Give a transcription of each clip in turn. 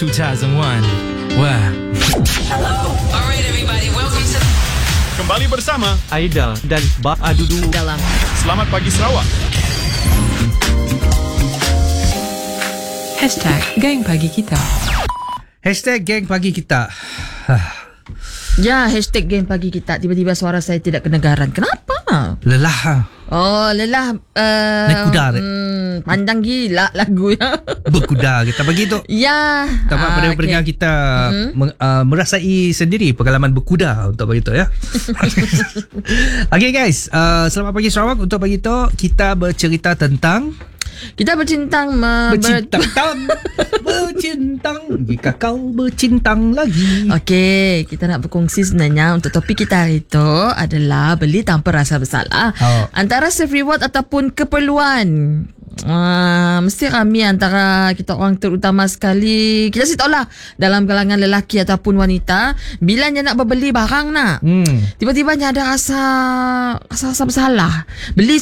2001. Wah. Hello. Alright everybody, welcome to... Kembali bersama Aida dan Adudu dalam Selamat Pagi Sarawak. #Geng Pagi Kita. #Geng Pagi Kita. Ya, #geng pagi kita. Tiba-tiba suara saya tidak kedengaran. Kenapa? Lelah. Oh, lelah. Naik kuda, Rek. Panjang gila lagu ya. Berkuda kita bagi tu. Ya. Tamat pada pendengar kita merasai sendiri pengalaman berkuda untuk bagi tu ya. Okay guys, selamat pagi Sarawak. Untuk bagi tu kita bercerita tentang Kita bercintang bercintang jika kau bercintang lagi. Okey, kita nak berkongsi sebenarnya untuk topik kita hari itu adalah beli tanpa rasa bersalah. Antara self reward ataupun keperluan. Mesti ramai antara kita orang terutama sekali. Kita tahu lah dalam kalangan lelaki ataupun wanita, bila dia nak berbeli barang nak, tiba-tiba dia ada rasa bersalah. Beli.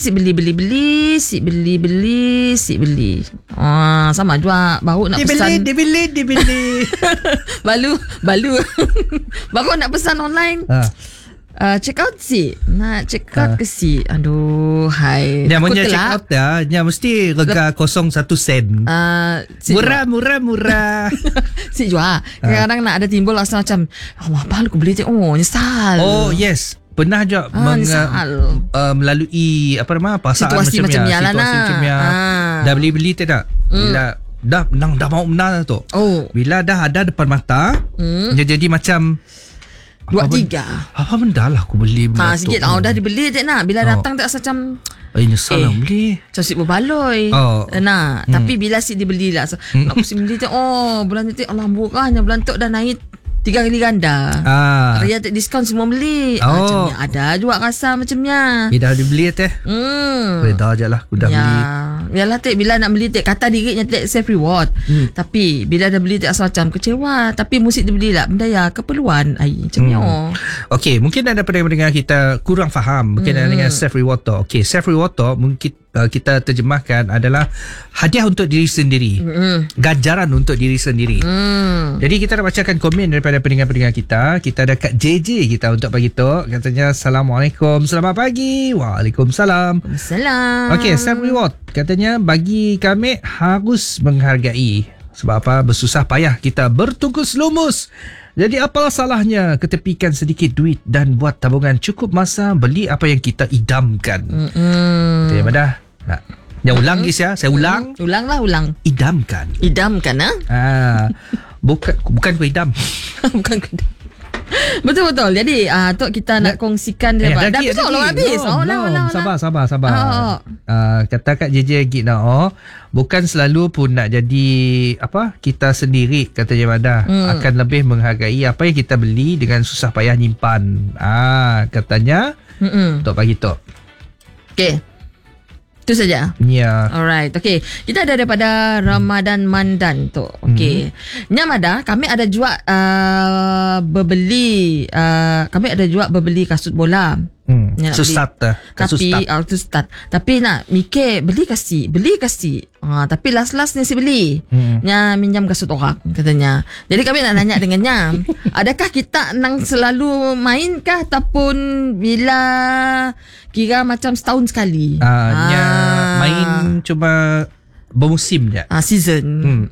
Sama juga baru nak pesan. Dia beli. Baru baru nak pesan online. Check out si. Nak check out ke si. Aduh, hai. Dia punya check out ya, dia mesti rega 01 sen. Murah. Si juga. Kadang-kadang nak ada timbul rasa macam, apa aku beli tu? Oh, nyesal. Oh, yes. Pernah juga melalui pasangan situasi macam ni lah nak. Dah beli tak? Bila dah mau menang tu. Bila dah ada depan mata, dia jadi macam 2-3. Apa benda lah aku beli benda tu. Sikit dah dibeli tak nak. Bila datang tak rasa macam nyesal lah beli. Macam si berbaloi. Tapi bila si dibeli lah, aku si beli tu, bulan tu Allah murahnya, bulan tu dah naik 3 kali ganda. Raya diskaun semua beli. Macamnya ada juga rasa macamnya. Dah dibeli teh. Dah je lah aku dah beli. Yalah tek, bila nak beli tek kata dirinya tek self reward. Tapi bila dah beli tek rasa macam kecewa, tapi mesti dibeli lah benda ya keperluan macamnya. Okey, mungkin ada pendengar kita kurang faham berkaitan dengan self reward tu. Okey, self reward tu mungkin kita terjemahkan adalah hadiah untuk diri sendiri. Ganjaran untuk diri sendiri. Jadi kita nak bacakan komen daripada pendengar-pendengar kita. Kita ada Kak JJ kita untuk pagi tu. Katanya Assalamualaikum, selamat pagi. Waalaikumsalam. Salam. Okey, self reward katanya bagi kami harus menghargai. Sebab apa? Bersusah payah kita bertugas lumus. Jadi apalah salahnya ketepikan sedikit duit dan buat tabungan cukup masa beli apa yang kita idamkan. Terima dah. Nak ulang guys ya. Saya ulang. Ulang. Idamkan. Bukan ku idam. Bukan ku idam. Betul. Jadi tu kita nak kongsikan dia. Dah habis. Sabar. Kata Kak JJ lagi bukan selalu pun nak jadi kita sendiri, katanya Madah. Akan lebih menghargai apa yang kita beli dengan susah payah nyimpan. Katanya untuk pagi tu. Okey. Itu saja. Ya. Alright. Okay. Kita ada daripada Ramadan Mandan tu. Okay. Nyamada, kami ada jual berbeli kasut bola. Susat tapi nak mikir beli kasih. Tapi last ni si beli. Nya minjam kasut orang katanya. Jadi kami nak nanya dengannya, adakah kita nang selalu main kah ataupun bila kira macam setahun sekali? Main cuma bermusim je. Season.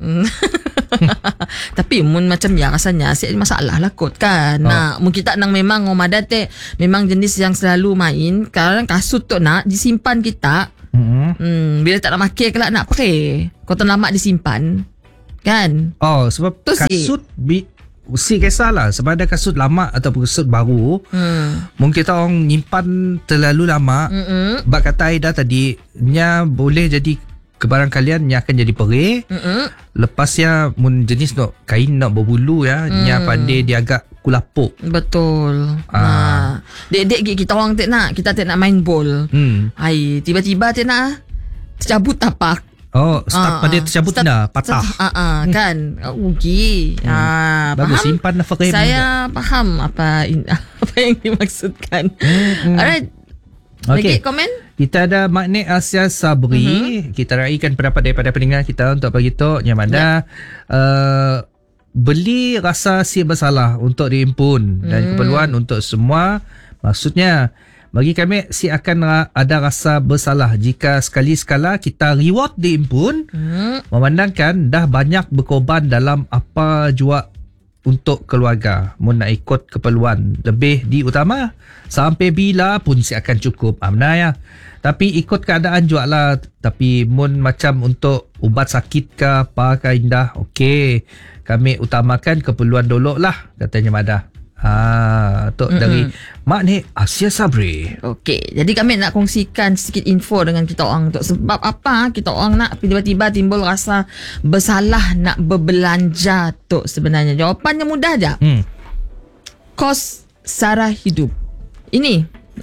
Tapi mun macam ya rasanya asyik masalah lah kot kan. Mun kita nang memang Ramadan memang jenis yang selalu main, kadang kasut tu nak disimpan kita. Bila tak nak pakai kelak nak pakai, kau tak lama disimpan kan. Sebab tu kasut si kisahlah sebab ada kasut lama ataupun kasut baru. Mungkin kita orang nyimpan terlalu lama. Bak kata Aida tadi nya boleh jadi kebarang kalian nya akan jadi perih. Lepasnya mun jenis kain nak berbulu ya, nya pandai dia agak kulapuk. Betul. Dek kita orang kita tak nak main bol. Tiba-tiba tak nak tercabut tapak. Start pada tercabut patah. Kan. Rugi. Bagus simpan nafkah. Saya faham apa yang dimaksudkan. Alright. Lagi komen? Kita ada Maknik Asia Sabri. Kita raikan pendapat daripada pendengar kita untuk bagi tu yang mana beli rasa si bersalah untuk diimpun dan keperluan untuk semua. Maksudnya bagi kami si akan ada rasa bersalah jika sekali-sekala kita reward diimpun memandangkan dah banyak berkorban dalam apa jua untuk keluarga. Mun nak ikut keperluan lebih diutama sampai bila pun si akan cukup. Benar ya. Tapi ikut keadaan juga lah. Tapi mun macam untuk ubat sakit ke apa ke indah, okey, kami utamakan keperluan dulu lah, katanya Madah. Tok dari Mak ni Asia Sabri. Okey, jadi kami nak kongsikan sedikit info dengan kita orang untuk sebab apa kita orang nak tiba-tiba timbul rasa bersalah nak berbelanja tu sebenarnya. Jawapannya mudah je. Kos sara hidup. Ini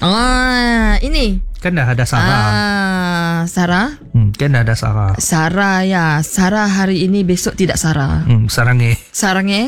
Kan dah ada Sarah. Sarah? Kan dah ada Sarah. Sarah ya. Sarah hari ini, besok tidak Sarah. Sarang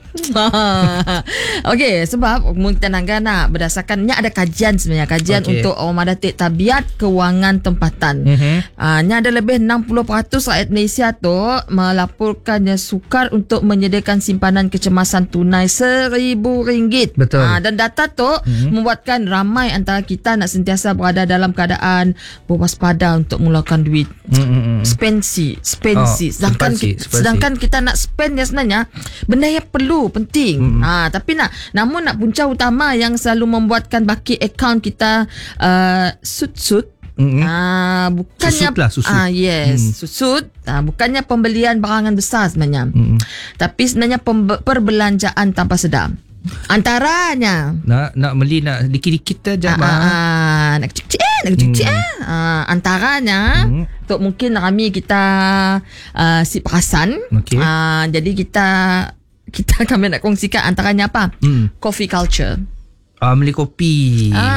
Okey, sebab kita nak berdasarkannya ada kajian sebenarnya, kajian untuk orang Madatik tabiat kewangan tempatan. Nya ada lebih 60% rakyat Malaysia tu melaporkannya sukar untuk menyediakan simpanan kecemasan tunai RM1,000. Betul. Dan data tu membuatkan ramai antara kita nak sentiasa berada dalam keadaan berwaspada untuk mengeluarkan duit. Spensi. Sedangkan kita nak spend sebenarnya benda yang perlu, penting. Tapi namun nak punca utama yang selalu membuatkan baki akaun kita sut-sut. Bukannya susut. Susut. Bukannya pembelian barangan besar sebenarnya. Tapi sebenarnya perbelanjaan tanpa sedar. Antaranya nak beli nak dikit-dikit aja nak kecil. Antaranya untuk mungkin kami kita si perasan. Jadi kami nak kongsikan antaranya apa? Coffee culture. Beli kopi.